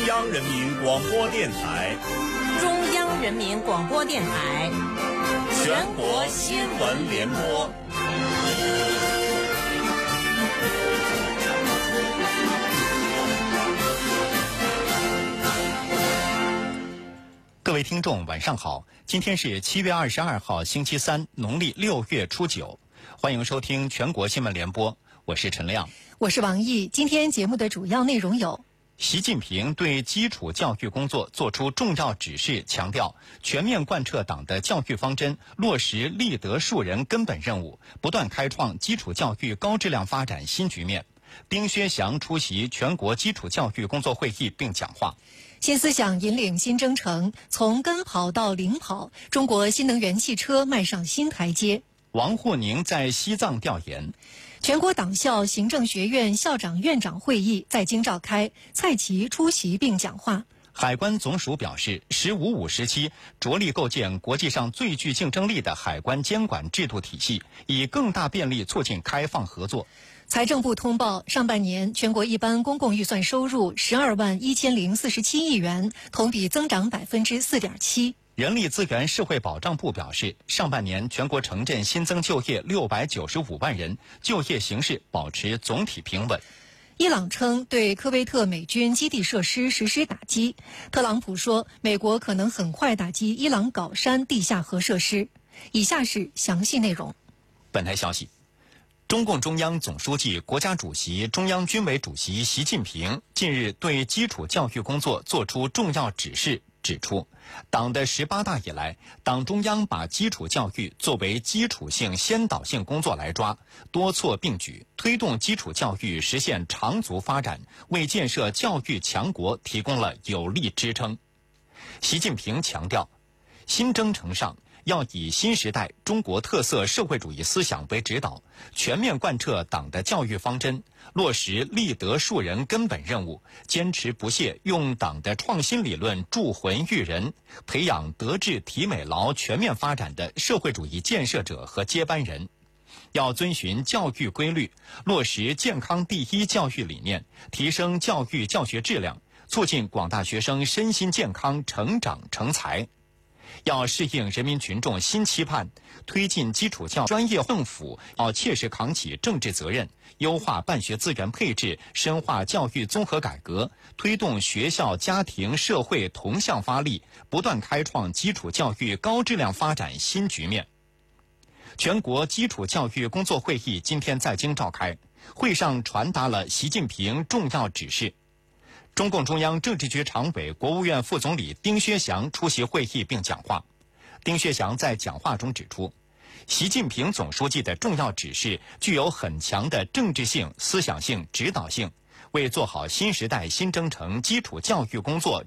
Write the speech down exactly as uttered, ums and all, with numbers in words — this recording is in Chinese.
央人民广播电台， 中央人民广播电台， 全国新闻联播。 各位听众，晚上好！今天是七月二十二号，星期三，农历六月初九。欢迎收听全国新闻联播，我是陈亮， 我是王毅。今天节目的主要内容有： 习近平对基础教育工作作出重要指示，强调全面贯彻党的教育方针，落实立德树人根本任务，不断开创基础教育高质量发展新局面。丁薛祥出席全国基础教育工作会议并讲话。 新思想引领新征程，从跟跑到领跑，中国新能源汽车迈上新台阶。 王沪宁在西藏调研。 全国党校行政学院校长院长会议在京召开，蔡奇出席并讲话。 海关总署表示，十五五时期着力构建国际上最具竞争力的海关监管制度体系，以更大便利促进开放合作。 财政部通报，上半年全国一般公共预算收入十二万一千零四十七亿元，同比增长百分之四点七。 人力资源社会保障部表示，上半年全国城镇新增就业六百九十五万人，就业形势保持总体平稳。 伊朗称对科威特美军基地设施实施打击，特朗普说美国可能很快打击伊朗镐山地下核设施。以下是详细内容。 本台消息，中共中央总书记、国家主席、中央军委主席习近平近日对基础教育工作作出重要指示，指出，党的十八大以来，党中央把基础教育作为基础性、先导性工作来抓，多措并举，推动基础教育实现长足发展，为建设教育强国提供了有力支撑。习近平强调，新征程上要以新时代中国特色社会主义思想为指导，全面贯彻党的教育方针，落实立德树人根本任务，坚持不懈用党的创新理论铸魂育人，培养德智体美劳全面发展的社会主义建设者和接班人。要遵循教育规律，落实健康第一教育理念，提升教育教学质量，促进广大学生身心健康成长成才。要适应人民群众新期盼，推进基础教育专业，政府要切实扛起政治责任，优化办学资源配置，深化教育综合改革，推动学校、家庭、社会同向发力，不断开创基础教育高质量发展新局面。全国基础教育工作会议今天在京召开，会上传达了习近平重要指示。中共中央政治局常委、国务院副总理丁薛祥出席会议并讲话。丁薛祥在讲话中指出，习近平总书记的重要指示具有很强的政治性、思想性、指导性，为做好新时代新征程基础教育工作